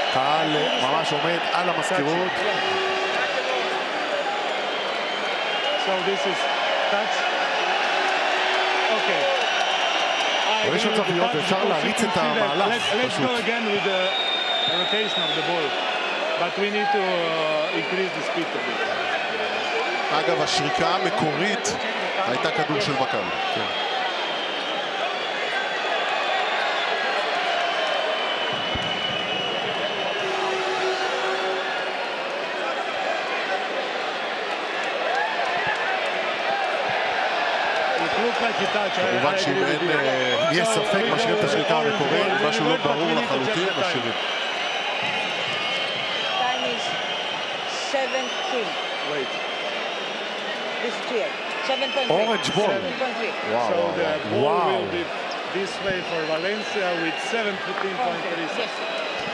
קהל ממש עומד על המזכירות. So this is touch. Okay. יש עוד זוויות, אפשר להריץ את המהלך. Let's go again with the rotation of the ball. But we need to increase the speed of it. אגב, השריקה המקורית הייתה כדור של מכבי. כן. כמובן שאם יש ספק, משאירים את השריקה המקורית, משהו לא ברור לחלוטין, משאירים. Time is 7-3. Wait. This is 7.3. Orange ball. 7.3. Wow, So the ball wow. will be this way for Valencia with 17.3 Yes. seconds.